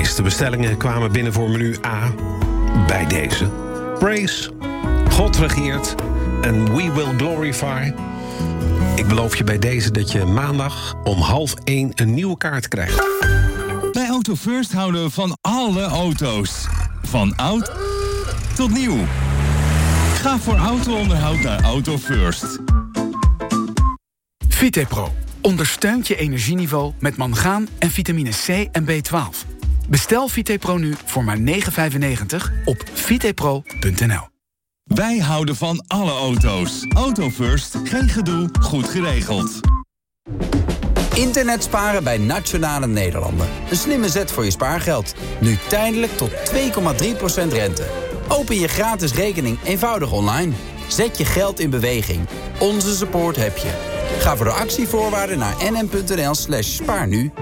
meeste bestellingen kwamen binnen voor menu A. Bij deze. Praise, God regeert en We Will Glorify. Ik beloof je bij deze dat je maandag om 12:30 een nieuwe kaart krijgt. Bij Auto First houden we van alle auto's. Van oud tot nieuw. Ga voor auto-onderhoud naar Auto First. Vitepro ondersteunt je energieniveau met mangaan en vitamine C en B12. Bestel Vitepro nu voor maar €9,95 op vitepro.nl. Wij houden van alle auto's. Auto First, geen gedoe, goed geregeld. Internet sparen bij Nationale Nederlanden. Een slimme zet voor je spaargeld. Nu tijdelijk tot 2,3% rente. Open je gratis rekening eenvoudig online. Zet je geld in beweging. Onze support heb je. Ga voor de actievoorwaarden naar nm.nl/spaarnu.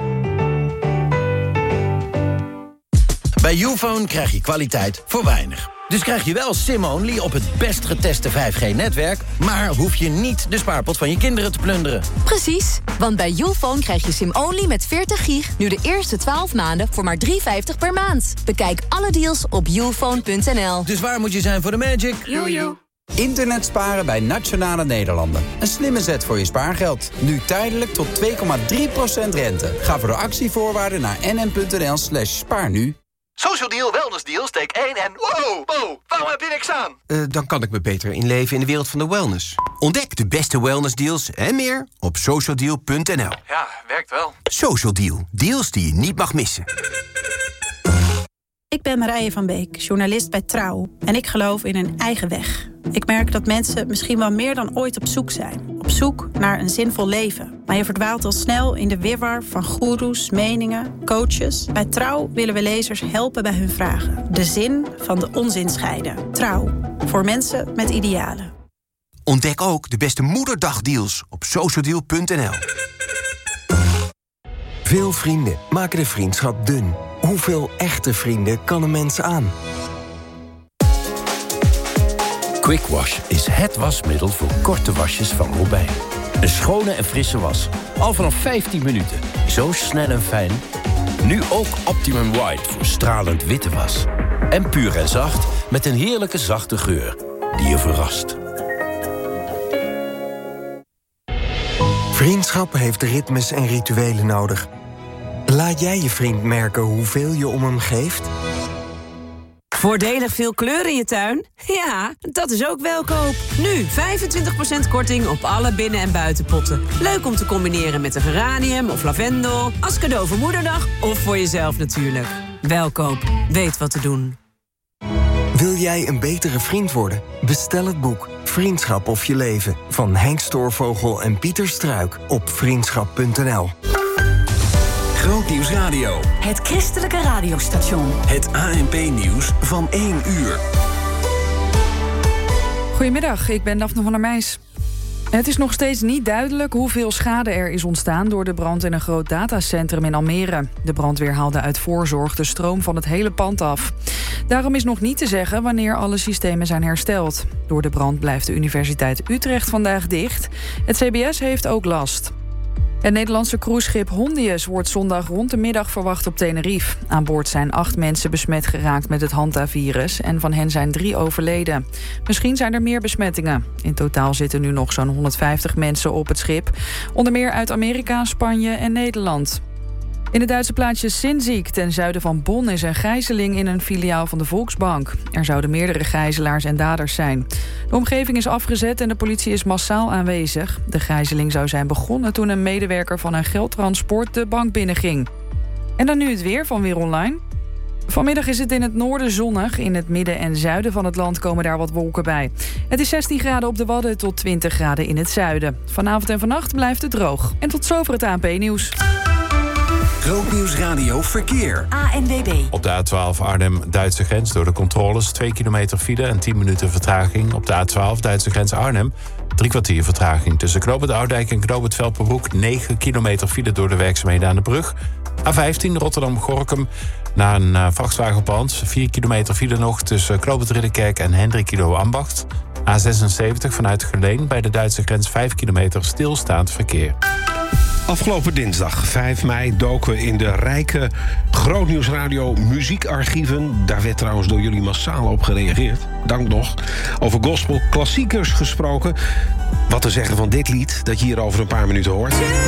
Bij Youfone krijg je kwaliteit voor weinig. Dus krijg je wel SIM-only op het best geteste 5G-netwerk... maar hoef je niet de spaarpot van je kinderen te plunderen. Precies, want bij Youfone krijg je SIM-only met 40 gig... nu de eerste 12 maanden voor maar €3,50 per maand. Bekijk alle deals op youfone.nl. Dus waar moet je zijn voor de magic? Jojo. Internet sparen bij Nationale Nederlanden. Een slimme zet voor je spaargeld. Nu tijdelijk tot 2,3% rente. Ga voor de actievoorwaarden naar nm.nl/spaarnu. Social Deal, Wellness Deal, steek 1 en... Wow, waarom heb je niks aan? Dan kan ik me beter inleven in de wereld van de wellness. Ontdek de beste wellnessdeals en meer op socialdeal.nl. Ja, werkt wel. Social Deal, deals die je niet mag missen. Ik ben Marije van Beek, journalist bij Trouw. En ik geloof in een eigen weg. Ik merk dat mensen misschien wel meer dan ooit op zoek zijn. Op zoek naar een zinvol leven. Maar je verdwaalt al snel in de wirwar van goeroes, meningen, coaches. Bij Trouw willen we lezers helpen bij hun vragen. De zin van de onzin scheiden. Trouw, voor mensen met idealen. Ontdek ook de beste moederdagdeals op socialdeal.nl. Veel vrienden maken de vriendschap dun. Hoeveel echte vrienden kan een mens aan? Quick Wash is het wasmiddel voor korte wasjes van Robijn. Een schone en frisse was. Al vanaf 15 minuten. Zo snel en fijn. Nu ook Optimum White voor stralend witte was. En puur en zacht met een heerlijke zachte geur die je verrast. Vriendschap heeft ritmes en rituelen nodig. Laat jij je vriend merken hoeveel je om hem geeft? Voordelig veel kleur in je tuin? Ja, dat is ook Welkoop. Nu 25% korting op alle binnen- en buitenpotten. Leuk om te combineren met een geranium of lavendel. Als cadeau voor Moederdag of voor jezelf natuurlijk. Welkoop, weet wat te doen. Wil jij een betere vriend worden? Bestel het boek Vriendschap of je leven van Henk Stoorvogel en Pieter Struik op vriendschap.nl. Grootnieuws Radio. Het christelijke radiostation. Het ANP-nieuws van 1 uur. Goedemiddag, ik ben Daphne van der Meijs. Het is nog steeds niet duidelijk hoeveel schade er is ontstaan door de brand in een groot datacentrum in Almere. De brandweer haalde uit voorzorg de stroom van het hele pand af. Daarom is nog niet te zeggen wanneer alle systemen zijn hersteld. Door de brand blijft de Universiteit Utrecht vandaag dicht. Het CBS heeft ook last. Het Nederlandse cruiseschip Hondius wordt zondag rond de middag verwacht op Tenerife. Aan boord zijn 8 mensen besmet geraakt met het Hanta-virus en van hen zijn 3 overleden. Misschien zijn er meer besmettingen. In totaal zitten nu nog zo'n 150 mensen op het schip. Onder meer uit Amerika, Spanje en Nederland. In het Duitse plaatsje Sinzig, ten zuiden van Bonn, is een gijzeling in een filiaal van de Volksbank. Er zouden meerdere gijzelaars en daders zijn. De omgeving is afgezet en de politie is massaal aanwezig. De gijzeling zou zijn begonnen toen een medewerker van een geldtransport de bank binnenging. En dan nu het weer van Weer Online. Vanmiddag is het in het noorden zonnig. In het midden en zuiden van het land komen daar wat wolken bij. Het is 16 graden op de Wadden tot 20 graden in het zuiden. Vanavond en vannacht blijft het droog. En tot zover het ANP-nieuws. Grootnieuws Radio Verkeer. ANWB. Op de A12 Arnhem-Duitse grens door de controles 2 kilometer file en 10 minuten vertraging. Op de A12 Duitse grens Arnhem 3 kwartier vertraging. Tussen Knoop het Oudijk en Knoop het Velperbroek 9 kilometer file door de werkzaamheden aan de brug. A15 Rotterdam-Gorinchem na een vrachtwagenbrand. 4 kilometer file nog tussen Knoop het Ridderkerk en Hendrikido Ambacht. A76 vanuit Geleen bij de Duitse grens 5 kilometer stilstaand verkeer. Afgelopen dinsdag, 5 mei, doken we in de rijke Grootnieuwsradio muziekarchieven. Daar werd trouwens door jullie massaal op gereageerd. Dank nog. Over gospel klassiekers gesproken. Wat te zeggen van dit lied dat je hier over een paar minuten hoort.